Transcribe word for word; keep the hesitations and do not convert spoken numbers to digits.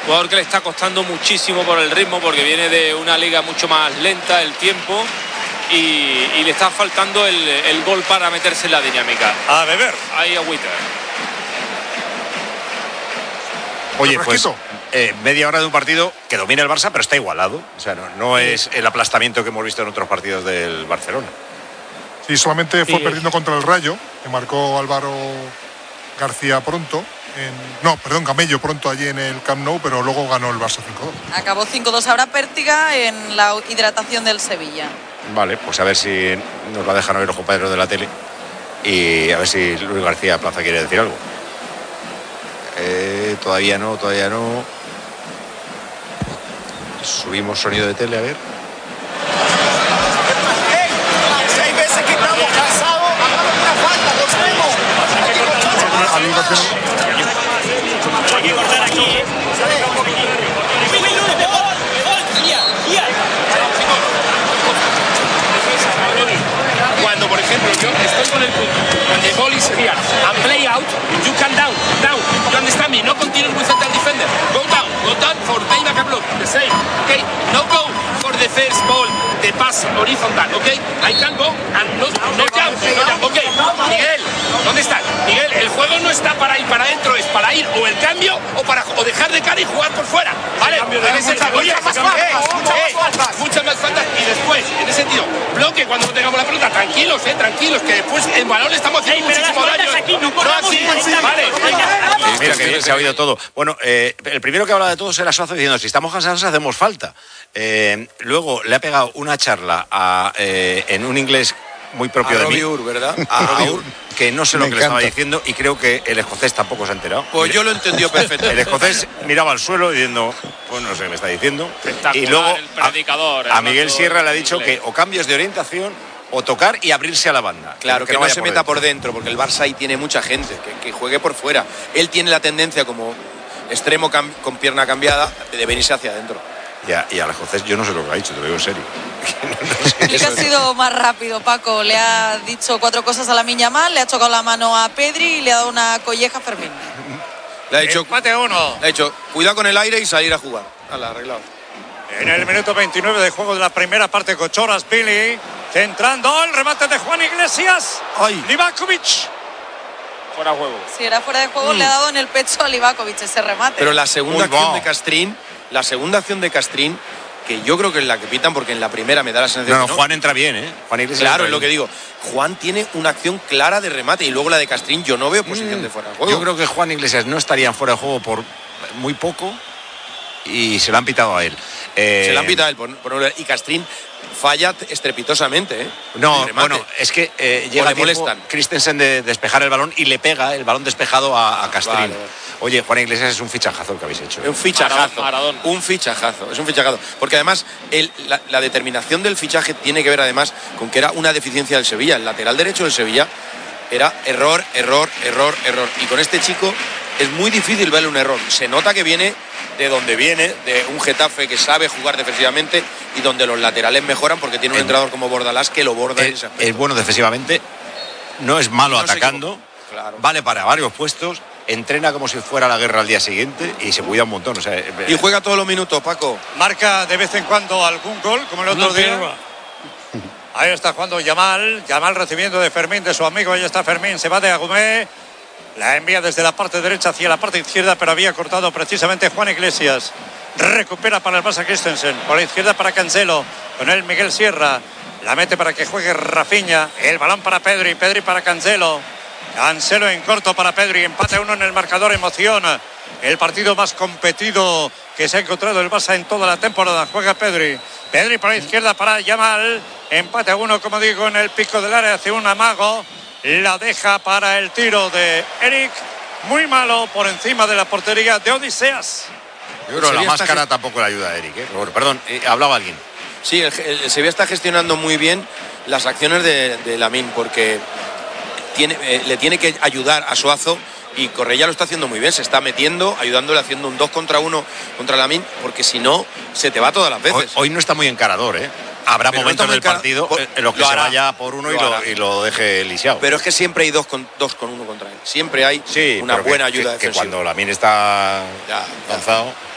jugador que le está costando muchísimo por el ritmo, porque viene de una liga mucho más lenta el tiempo y, y le está faltando el, el gol para meterse en la dinámica. A beber. Ahí agüita. Oye, pues eh, media hora de un partido que domina el Barça, pero está igualado. O sea, no, no es el aplastamiento que hemos visto en otros partidos del Barcelona. Sí, solamente fue sí, perdiendo contra el Rayo, que marcó Álvaro García pronto. En, no, perdón, Camello pronto allí en el Camp Nou, pero luego ganó el Barça cinco dos. Acabó cinco dos. Ahora Pértiga en la hidratación del Sevilla. Vale, pues a ver si nos la dejan oír los compañeros de la tele y a ver si Luis García Plaza quiere decir algo. Eh, todavía no, todavía no. Subimos sonido de tele, a ver. Seis veces que estamos cansados, hagamos una falta, gocemos. Hay que cortar aquí. Cuando, por ejemplo, yo estoy con el punto, when the ball is here and play out, you can down, down. You understand me? No continue with the defender. Go down, go down for payback a block. The same, okay? No go for the first ball, the pass horizontal, okay? I can go and no, no jump, no jump. Okay, Miguel, ¿dónde está? Miguel, el juego no está para ir para adentro, es para ir o el cambio o para o dejar de cara y jugar por fuera. Vale, en ese sentido, oye, muchas más faltas, muchas más faltas y después, en ese sentido, bloque cuando no tengamos la pelota, tranquilos, eh, tranquilos, que después el balón le estamos haciendo Ey, muchísimo daño. aquí, no, no así, vale. Mira que bien se ha oído todo. Bueno, eh, el primero que habla de todos era Suazo diciendo, si estamos cansados hacemos falta. Eh, luego le ha pegado una charla a, eh, en un inglés muy propio a de mí. Ur, ¿verdad? A Ur, que no sé lo Me que le estaba encanta. diciendo y creo que el escocés tampoco se ha enterado. Pues yo lo he entendido perfecto. El escocés miraba al suelo diciendo, pues no sé qué me está diciendo. Y luego el predicador, a, a el Miguel mazo Sierra le ha dicho inglés. que o cambios de orientación o tocar y abrirse a la banda. Claro, que, no no vaya se meta por dentro, porque el Barça ahí tiene mucha gente, que, que juegue por fuera. Él tiene la tendencia como extremo cam- con pierna cambiada de venirse hacia adentro. Ya, y al escocés yo no sé lo que ha dicho, te lo digo en serio. El que ha sido más rápido, Paco. Le ha dicho cuatro cosas a Lamine Yamal, le ha chocado la mano a Pedri y le ha dado una colleja a Fermín. Le ha dicho, Empate uno. le ha dicho, cuidado con el aire y salir a jugar. Hala, arreglado. En el minuto veintinueve de juego de la primera parte, Kochoras Billy centrando el remate de Juan Iglesias. Ay. Livakovic. Fuera juego. Si era fuera de juego, Mm. le ha dado en el pecho a Livakovic ese remate. Pero la segunda Muy acción va. de Castrín, la segunda acción de Castrín, que yo creo que es la que pitan, porque en la primera me da la sensación No, no, que no. Juan entra bien, ¿eh? Juan Iglesias Claro, entra es lo que bien. digo. Juan tiene una acción clara de remate y luego la de Castrín yo no veo posición Mm, de fuera de juego. Yo creo que Juan Iglesias no estaría en fuera de juego por muy poco y se lo han pitado a él. Eh, Se la han pitado a él por, por- y Castrín falla estrepitosamente, ¿eh? No, El remate. bueno, es que eh, O llega le a tiempo molestan. Christensen de despejar el balón y le pega el balón despejado a, a Castrín. Vale, vale. Oye, Juan Iglesias es un fichajazo el que habéis hecho. Es un fichajazo. Maradón. Un fichajazo, es un fichajazo. Porque además el- la, la determinación del fichaje tiene que ver además con que era una deficiencia del Sevilla. El lateral derecho del Sevilla era error, error, error, error. Y con este chico es muy difícil verle un error. Se nota que viene de donde viene, de un Getafe que sabe jugar defensivamente y donde los laterales mejoran porque tiene un El- entrenador como Bordalás que lo borda en Es, ese aspecto. es bueno defensivamente, no es malo No se atacando, equivoca, claro. vale para varios puestos, entrena como si fuera la guerra al día siguiente y se cuida un montón. O sea, eh, Y juega todos los minutos, Paco. Marca de vez en cuando algún gol, como el otro Una día. perra. Ahí está jugando Yamal. Yamal recibiendo de Fermín, de su amigo. Ahí está Fermín. Se va de Agumé. La envía desde la parte derecha hacia la parte izquierda, pero había cortado precisamente Juan Iglesias. Recupera para el Barça Christensen. Por la izquierda para Cancelo. Con él Miguel Sierra. La mete para que juegue Rafinha. El balón para Pedri. Pedri para Cancelo. Cancelo en corto para Pedri. Empate a uno en el marcador. Emoción. El partido más competido que se ha encontrado el Barça en toda la temporada. Juega Pedri. Pedri por la izquierda para Yamal. Empate a uno, como digo, en el pico del área. Hace un amago. La deja para el tiro de Eric. Muy malo por encima de la portería de Odiseas. yo creo que la Sevilla está máscara gest- tampoco le ayuda a Eric. ¿eh? Pero, perdón, eh, hablaba alguien. Sí, el, el Sevilla está gestionando muy bien las acciones de, de Lamine porque tiene, eh, le tiene que ayudar a Suazo y Correia lo está haciendo muy bien, se está metiendo, ayudándole, haciendo un dos contra uno contra Lamine, porque si no, se te va todas las Hoy, veces. hoy no está muy encarador, ¿eh? Habrá Pero no momentos está muy del encara- partido por- en los que lo se hará. vaya por uno y Lo lo, hará. y lo deje lisiado. Pero es que siempre hay dos con, dos con uno contra él, siempre hay sí, una pero buena que, ayuda que, que defensiva. cuando Lamine está Ya, ya. lanzado.